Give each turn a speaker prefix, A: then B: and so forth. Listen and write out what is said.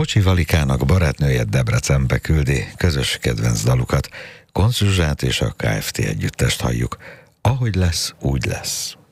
A: Bocsi Valikának barátnője Debrecenbe küldi közös kedvenc dalukat. Konz Zsuzsát és a Kft. Együttest halljuk. Ahogy lesz, úgy lesz.